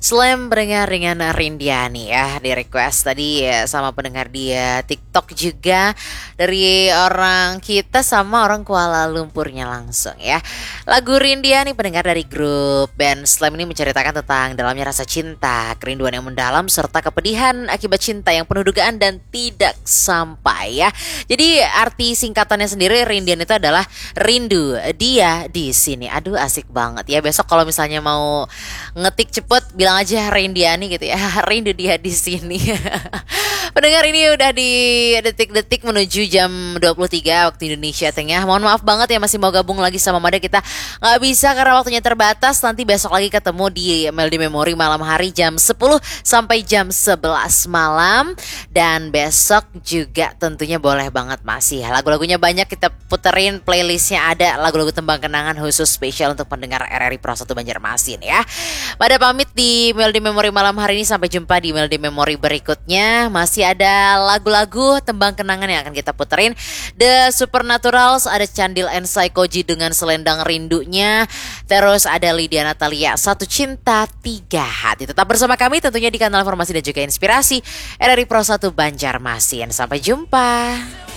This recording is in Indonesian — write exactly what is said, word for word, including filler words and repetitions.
Slam pendengar dengan Rindiani ya, di request tadi ya sama pendengar dia TikTok juga dari orang kita sama orang Kuala Lumpurnya langsung ya. Lagu Rindiani pendengar dari grup band Slam ini menceritakan tentang dalamnya rasa cinta, kerinduan yang mendalam serta kepedihan akibat cinta yang penuh dugaan dan tidak sampai ya. Jadi arti singkatannya sendiri Rindian itu adalah rindu dia di sini. Aduh asik banget ya. Besok kalau misalnya mau ngetik cepet bilang aja Rindiani gitu ya. Rindu dia di sini. Pendengar ini udah di detik-detik menuju jam dua puluh tiga waktu Indonesia Tengah. Mohon maaf banget ya masih mau gabung lagi sama Mada, kita nggak bisa karena waktunya terbatas. Nanti besok lagi ketemu di Melody Memory malam hari jam sepuluh sampai jam sebelas malam. Dan besok juga tentunya boleh banget masih lagu-lagunya banyak kita puterin, playlistnya ada lagu-lagu tembang kenangan khusus spesial untuk pendengar R R I Pro satu Banjarmasin ya. Pada pamit di Melody Memory malam hari ini, sampai jumpa di Melody Memory berikutnya. Masih ada lagu-lagu tembang kenangan yang akan kita puterin. The Supernaturals, ada Candil and Psychoji dengan Selendang Rindunya. Terus ada Lydia Natalia, Satu Cinta Tiga Hati. Tetap bersama kami tentunya di kanal informasi dan juga inspirasi R R I Pro satu Banjarmasin. Sampai jumpa.